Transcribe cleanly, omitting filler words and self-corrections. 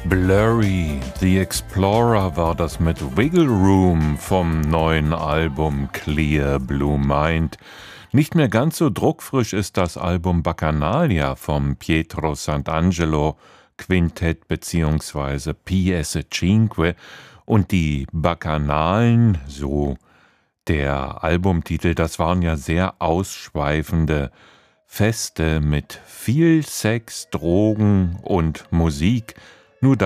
Blurry, The Explorer war das mit Wiggle Room vom neuen Album Clear Blue Mind. Nicht mehr ganz so druckfrisch ist das Album Bacchanalia vom Pietro Sant'Angelo Quintett bzw. PS5 und die Bacchanalen, so der Albumtitel, das waren ja sehr ausschweifende Feste mit viel Sex, Drogen und Musik.